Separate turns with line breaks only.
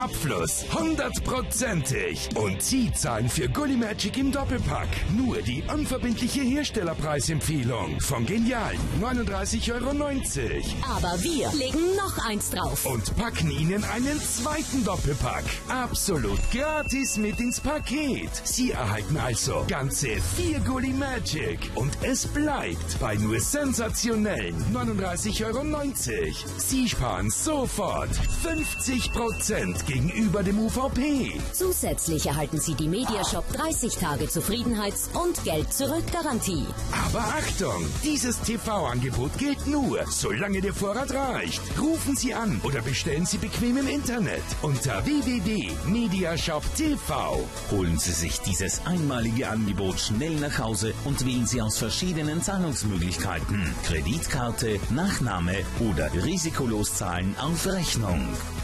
Abfluss 100%ig und Sie zahlen für Gulli Magic im Doppelpack nur die unverbindliche Herstellerpreisempfehlung von genialen 39,90 €.
Aber wir legen noch eins drauf
Und packen Ihnen einen zweiten Doppelpack absolut gratis mit ins Paket. Sie erhalten also ganze 4 Gulli Magic und es bleibt bei nur sensationellen 39,90 €. Sie sparen sofort 50% gegenüber dem UVP.
Zusätzlich erhalten Sie die Mediashop 30 Tage Zufriedenheits- und Geld-Zurück-Garantie.
Aber Achtung, dieses TV-Angebot gilt nur, solange der Vorrat reicht. Rufen Sie an oder bestellen Sie bequem im Internet unter www.mediashop.tv.
Holen Sie sich dieses einmalige Angebot schnell nach Hause und wählen Sie aus verschiedenen Zahlungsmöglichkeiten. Kreditkarte, Nachname oder risikolos zahlen auf Rechnung.